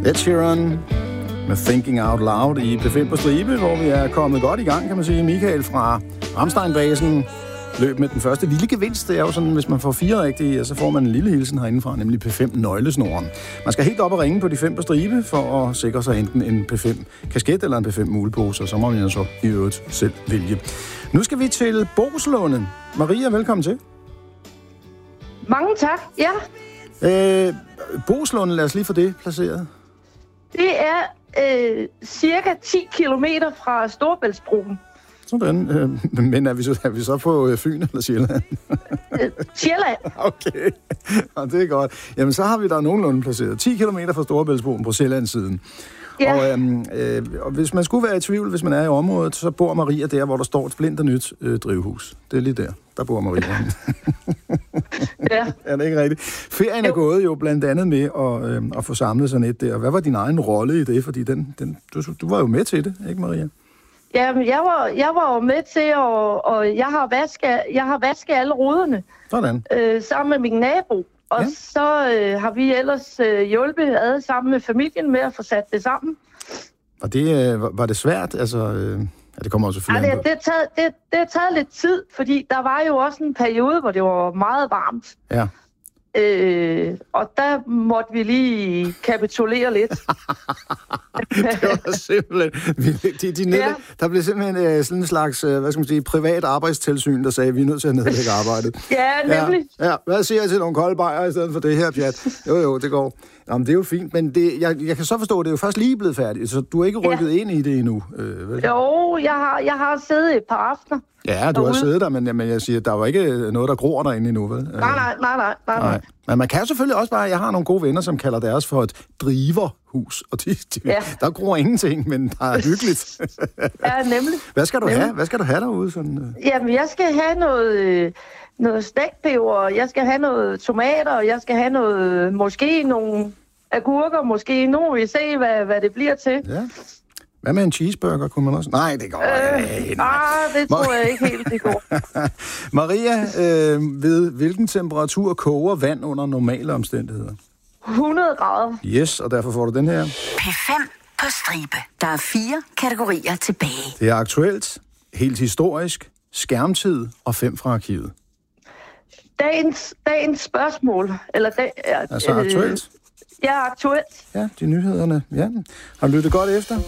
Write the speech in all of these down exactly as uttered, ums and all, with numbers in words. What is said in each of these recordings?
Ed Sheeran med Thinking Out Loud i P fem på stribe, hvor vi er kommet godt i gang, kan man sige. Michael fra Ramstein-basen løb med den første lille gevinst. Det er jo sådan, hvis man får fire rigtige, så får man en lille hilsen herindefra, nemlig P fem nøglesnoren. Man skal helt op og ringe på de fem på stribe, for at sikre sig enten en P fem kasket eller en P fem mulepose, og så må man jo så i øvrigt selv vælge. Nu skal vi til Boeslunde. Maria, velkommen til. Mange tak, ja. Øh, Boeslunde, lad os lige få det placeret. Det er øh, cirka ti kilometer fra Storebæltsbroen. Sådan. Øh, men er vi, så, er vi så på øh, Fyn eller Sjælland? øh, Sjælland. Okay, ja, det er godt. Jamen, så har vi der nogenlunde placeret. ti kilometer fra Storebæltsbroen på Sjællandssiden. Ja. Og, øhm, øh, og hvis man skulle være i tvivl, hvis man er i området, så bor Maria der, hvor der står et splinter nyt øh, drivhus. Det er lige der. Der bor Maria. Ja. Er det ikke rigtigt? Ferien er jo gået jo blandt andet med at, øh, at få samlet sådan et der. Hvad var din egen rolle i det? Fordi den, den, du, du var jo med til det, ikke Maria? Jamen, jeg var, jeg var jo med til, at, og jeg har vasket, jeg har vasket alle ruderne. Sådan. Øh, sammen med min nabo. Og ja. så øh, har vi ellers øh, hjulpet ad sammen med familien med at få sat det sammen. Og det, øh, var det svært? Altså, øh, ja, det kommer også selvfølgelig ja, det, det, det, taget, det, det har taget lidt tid, fordi der var jo også en periode, hvor det var meget varmt. Ja. Øh, og der måtte vi lige kapitulere lidt. Det var simpelthen... De, de nedlæg, ja. Der blev simpelthen øh, sådan en slags, øh, hvad skal man sige, privat arbejdstilsyn, der sagde, at vi er nødt til at nedlægge arbejdet. Ja, nemlig. Ja, ja. Hvad siger jeg til nogle kolde bajer i stedet for det her, pjat? Jo, jo, det går. Jamen, det er jo fint, men det, jeg, jeg kan så forstå, at det er jo først lige blevet færdigt, så du er ikke rykket ja. ind i det endnu. Øh, vel? Jo, jeg har, jeg har siddet et par aftener. Ja, du derude. Har siddet der, men, men jeg siger, der var ikke noget, der gror derinde endnu, vel? Nej, nej, nej, nej, nej. nej. Men man kan selvfølgelig også bare, jeg har nogle gode venner, som kalder deres for et driverhus, og de, de, ja. der gror ingenting, men der er hyggeligt. Ja, nemlig. Hvad skal du nemlig. have? Hvad skal du have derude? Sådan? Jamen, jeg skal have noget, noget stækpeber, jeg skal have noget tomater, jeg skal have noget, måske nogle agurker, måske nu vil vi se, hvad, hvad det bliver til. Ja. Hvad med en cheeseburger, kunne man også? Nej, det går øh, ikke. Nej, det tror jeg ikke helt, det går. Maria, øh, ved hvilken temperatur koger vand under normale omstændigheder? hundrede grader. Yes, og derfor får du den her. P fem på stribe. Der er fire kategorier tilbage. Det er aktuelt, helt historisk, skærmtid og fem fra arkivet. Dagens, dagens spørgsmål, eller... Da, altså øh, aktuelt? Ja, aktuelt. Ja, de nyhederne. Ja. Har du lyttet godt efter?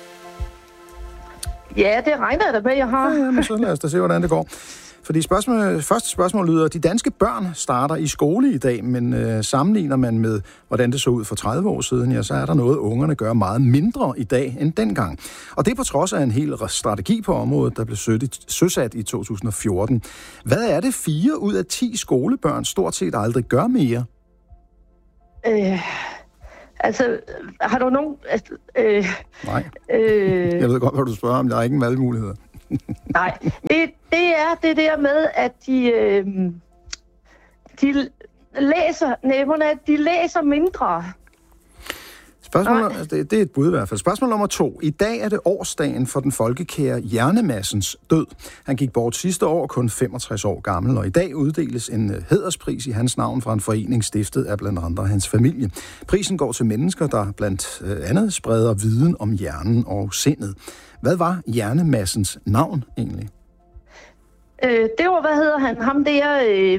Ja, det regner jeg da med, jeg har. Ja, ja, men så lad os da se, hvordan det går. Fordi spørgsmål, første spørgsmål lyder, de danske børn starter i skole i dag, men øh, sammenligner man med, hvordan det så ud for tredive år siden, ja, så er der noget, ungerne gør meget mindre i dag end dengang. Og det er på trods af en hel strategi på området, der blev søsat i to tusind og fjorten. Hvad er det, fire ud af ti skolebørn stort set aldrig gør mere? Øh, altså, har du nogen... Altså, øh, Nej. Øh, jeg ved godt, hvad du spørger om. Der er ingen valgmuligheder. Nej, det, det er det der med, at de, øh, de læser... Nej, de læser mindre. Spørgsmål, det, det er et bud i hvert fald. Spørgsmål nummer to. I dag er det årsdagen for den folkekære Hjernemassens død. Han gik bort sidste år, kun femogtres år gammel, og i dag uddeles en hæderspris i hans navn fra en forening stiftet af blandt andre hans familie. Prisen går til mennesker, der blandt andet spreder viden om hjernen og sindet. Hvad var Hjernemassens navn egentlig? Øh, det var, hvad hedder han? Ham der... Øh...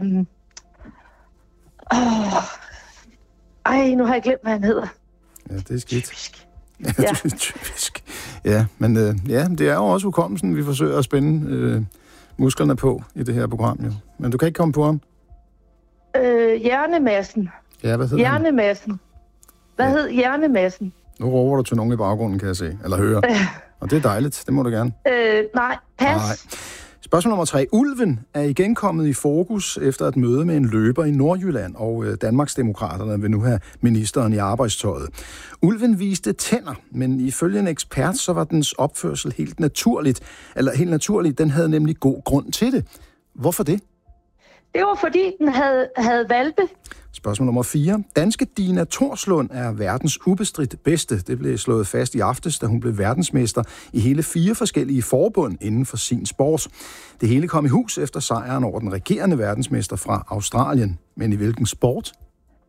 Oh... Ej, nu har jeg glemt, hvad han hedder. Ja, det er skidt. Typisk. Ja, det er typisk. Ja, men øh, ja, det er jo også hukommelsen, vi forsøger at spænde øh, musklerne på i det her program, jo. Men du kan ikke komme på ham? Øh, Hjernemassen. Ja, hvad hedder Hjernemassen. Hvad ja. hed Hjernemassen? Nu råber du til nogen i baggrunden, kan jeg se. Eller høre. Øh. Og det er dejligt, det må du gerne. Øh, nej, pas. Nej. Spørgsmål nummer tre. Ulven er igen kommet i fokus efter et møde med en løber i Nordjylland, og Danmarksdemokraterne vil nu have ministeren i arbejdstøjet. Ulven viste tænder, men ifølge en ekspert, så var dens opførsel helt naturligt. Eller helt naturligt, den havde nemlig god grund til det. Hvorfor det? Det var fordi, den havde, havde valpe. Spørgsmål nummer fire. Danske Dina Torslund er verdens ubestridt bedste. Det blev slået fast i aftes, da hun blev verdensmester i hele fire forskellige forbund inden for sin sport. Det hele kom i hus efter sejren over den regerende verdensmester fra Australien. Men i hvilken sport?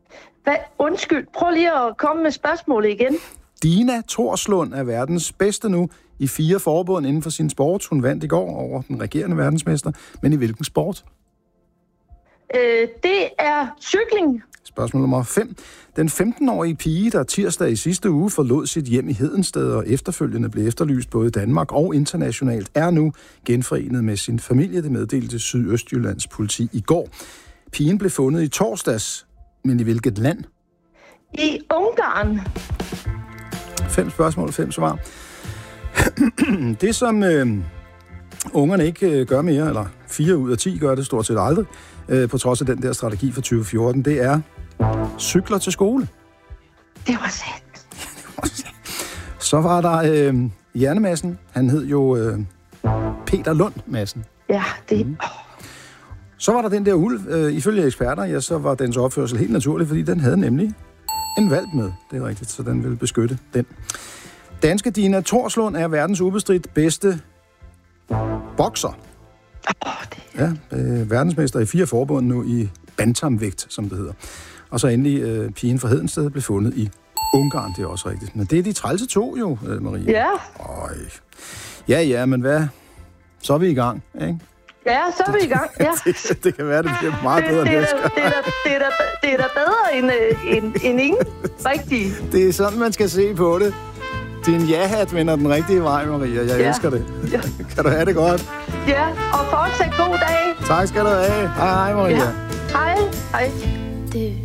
Hvad? Undskyld, prøv lige at komme med spørgsmålet igen. Dina Thorslund er verdens bedste nu i fire forbund inden for sin sport. Hun vandt i går over den regerende verdensmester. Men i hvilken sport? Øh, det er cykling. Spørgsmål nummer fem. Den femten-årige pige, der tirsdag i sidste uge forlod sit hjem i Hedensted og efterfølgende blev efterlyst både i Danmark og internationalt, er nu genforenet med sin familie. Det meddelte Sydøstjyllands politi i går. Pigen blev fundet i torsdags, men i hvilket land? I Ungarn. Fem spørgsmål, fem svar. Det, som øh, ungerne ikke øh, gør mere, eller fire ud af ti gør det stort set aldrig, øh, på trods af den der strategi for tyve fjorten, det er cykler til skole. Det var sandt. Så var der øh, Janne Madsen. Han hed jo øh, Peter Lund Madsen. Ja, det... Mm. Så var der den der ulv. Øh, ifølge eksperter, ja, så var dens opførsel helt naturlig, fordi den havde nemlig en valp med. Det er rigtigt, så den ville beskytte den. Danske Dina Thorslund er verdens ubestridt bedste bokser. Oh, det... Ja, øh, verdensmester i fire forbund nu i bantamvægt, som det hedder. Og så endelig øh, pigen fra Hedensted blev fundet i Ungarn, det er også rigtigt. Men det er de trælse to jo, øh, Marie. Ja. Øj. Ja, ja, men hvad? Så er vi i gang, ikke? Ja, så er vi i gang, ja. det, det kan være, det bliver meget det, bedre det, næste det, det, er da, det, er da, det er da bedre end, øh, end, end ingen, rigtig. Det er sådan, man skal se på det. Din ja-hat vender den rigtige vej, Maria. Jeg ja. elsker det. Ja. Kan du have det godt? Ja, og fortsat god dag. Tak skal du have. Hej, hej, Maria. Ja. Hej. Hej. Det